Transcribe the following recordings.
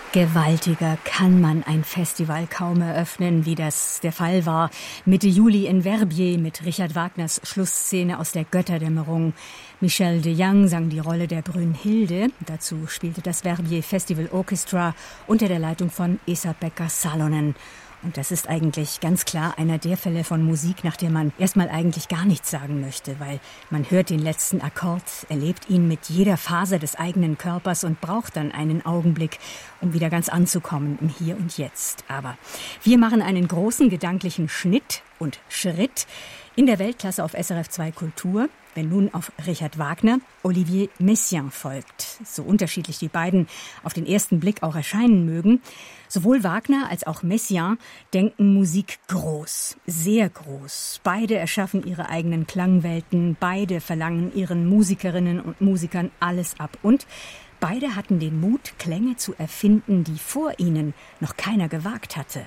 Gewaltiger kann man ein Festival kaum eröffnen, wie das der Fall war Mitte Juli in Verbier mit Richard Wagners Schlussszene aus der Götterdämmerung. Michel de Young sang die Rolle der Brünnhilde. Dazu spielte das Verbier Festival Orchestra unter der Leitung von Esa-Pekka Salonen. Und das ist eigentlich ganz klar einer der Fälle von Musik, nach der man erstmal eigentlich gar nichts sagen möchte, weil man hört den letzten Akkord, erlebt ihn mit jeder Faser des eigenen Körpers und braucht dann einen Augenblick, um wieder ganz anzukommen im Hier und Jetzt. Aber wir machen einen großen gedanklichen Schnitt und Schritt in der Weltklasse auf SRF 2 Kultur, wenn nun auf Richard Wagner Olivier Messiaen folgt. So unterschiedlich die beiden auf den ersten Blick auch erscheinen mögen. Sowohl Wagner als auch Messiaen denken Musik groß, sehr groß. Beide erschaffen ihre eigenen Klangwelten, beide verlangen ihren Musikerinnen und Musikern alles ab. Und beide hatten den Mut, Klänge zu erfinden, die vor ihnen noch keiner gewagt hatte.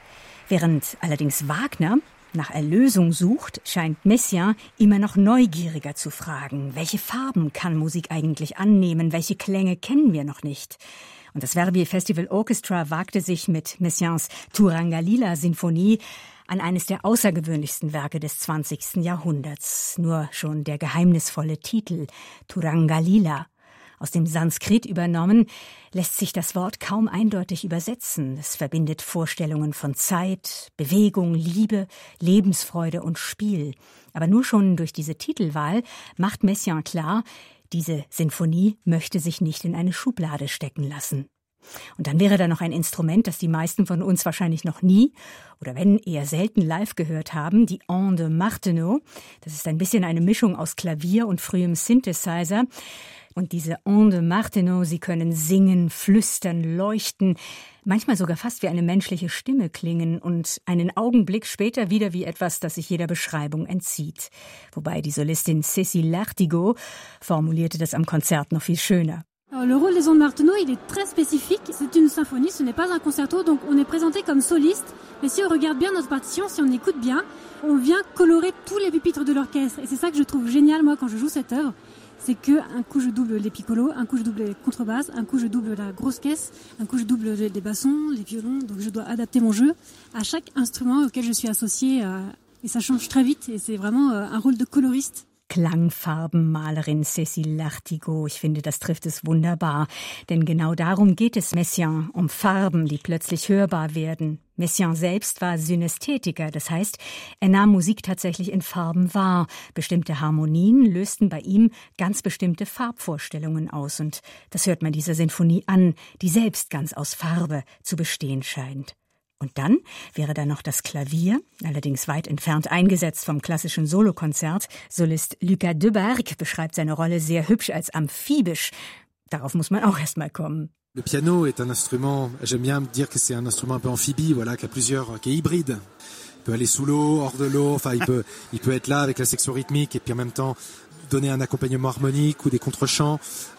Während allerdings Wagner nach Erlösung sucht, scheint Messiaen immer noch neugieriger zu fragen. Welche Farben kann Musik eigentlich annehmen? Welche Klänge kennen wir noch nicht? Und das Verbier Festival Orchestra wagte sich mit Messiaens Turangalila-Sinfonie an eines der außergewöhnlichsten Werke des 20. Jahrhunderts. Nur schon der geheimnisvolle Titel Turangalila, aus dem Sanskrit übernommen, lässt sich das Wort kaum eindeutig übersetzen. Es verbindet Vorstellungen von Zeit, Bewegung, Liebe, Lebensfreude und Spiel. Aber nur schon durch diese Titelwahl macht Messiaen klar, diese Sinfonie möchte sich nicht in eine Schublade stecken lassen. Und dann wäre da noch ein Instrument, das die meisten von uns wahrscheinlich noch nie oder wenn eher selten live gehört haben, die An de Martenot. Das ist ein bisschen eine Mischung aus Klavier und frühem Synthesizer. Und diese An de Martenot, sie können singen, flüstern, leuchten, manchmal sogar fast wie eine menschliche Stimme klingen und einen Augenblick später wieder wie etwas, das sich jeder Beschreibung entzieht. Wobei die Solistin Cécile Lartigot formulierte das am Konzert noch viel schöner. Alors, le rôle des An de Martenot, il est très spécifique. C'est une symphonie, ce n'est pas un concerto, donc on est présenté comme soliste. Mais si on regarde bien notre partition, si on écoute bien, on vient colorer tous les pupitres de l'orchestre. Et c'est ça que je trouve génial, moi, quand je joue cette œuvre. C'est que un coup je double les piccolos, un coup je double les contrebasses, un coup je double la grosse caisse, un coup je double les bassons, les violons. Donc je dois adapter mon jeu à chaque instrument auquel je suis associée. Et ça change très vite et c'est vraiment un rôle de coloriste. Klangfarbenmalerin Cécile Lartigot. Ich finde, das trifft es wunderbar. Denn genau darum geht es Messiaen, um Farben, die plötzlich hörbar werden. Messiaen selbst war Synästhetiker, das heißt, er nahm Musik tatsächlich in Farben wahr. Bestimmte Harmonien lösten bei ihm ganz bestimmte Farbvorstellungen aus. Und das hört man dieser Sinfonie an, die selbst ganz aus Farbe zu bestehen scheint. Und dann wäre da noch das Klavier, allerdings weit entfernt eingesetzt vom klassischen Solokonzert. Solist Lucas Debargue beschreibt seine Rolle sehr hübsch als amphibisch. Darauf muss man auch erst mal kommen. Le piano est un instrument, j'aime bien dire que c'est un instrument un peu amphibie, voilà, qui est hybride. Il peut aller sous l'eau, hors de l'eau, enfin il peut être là avec la section rythmique et puis en même temps donner un accompagnement harmonique ou des contrechants.